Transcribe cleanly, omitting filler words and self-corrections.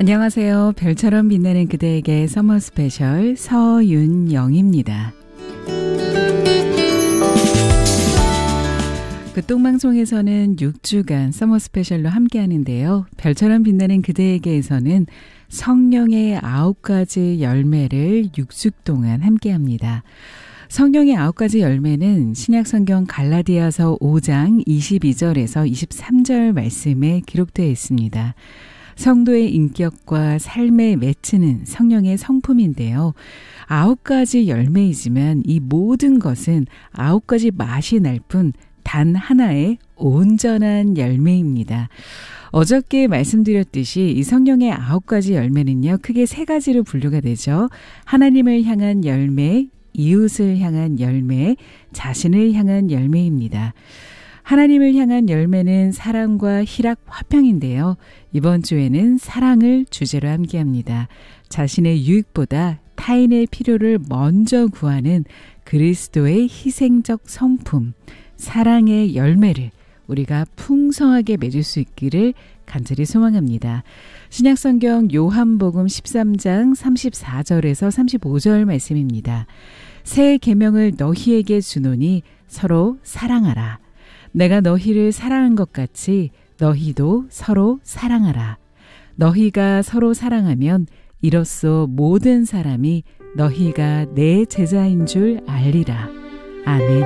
안녕하세요. 별처럼 빛나는 그대에게 서머 스페셜 서윤영입니다. 그 똥방송에서는 6주간 서머 스페셜로 함께 하는데요. 별처럼 빛나는 그대에게에서는 성령의 9가지 열매를 6주 동안 함께 합니다. 성령의 9가지 열매는 신약성경 갈라디아서 5장 22절에서 23절 말씀에 기록되어 있습니다. 성도의 인격과 삶에 맺히는 성령의 성품인데요. 9가지 열매이지만 이 모든 것은 9가지 맛이 날 뿐 단 하나의 온전한 열매입니다. 어저께 말씀드렸듯이 이 성령의 9가지 열매는요, 크게 3가지로 분류가 되죠. 하나님을 향한 열매, 이웃을 향한 열매, 자신을 향한 열매입니다. 하나님을 향한 열매는 사랑과 희락, 화평인데요. 이번 주에는 사랑을 주제로 함께합니다. 자신의 유익보다 타인의 필요를 먼저 구하는 그리스도의 희생적 성품, 사랑의 열매를 우리가 풍성하게 맺을 수 있기를 간절히 소망합니다. 신약성경 요한복음 13장 34절에서 35절 말씀입니다. 새 계명을 너희에게 주노니 서로 사랑하라. 내가 너희를 사랑한 것 같이 너희도 서로 사랑하라. 너희가 서로 사랑하면 이로써 모든 사람이 너희가 내 제자인 줄 알리라. 아멘.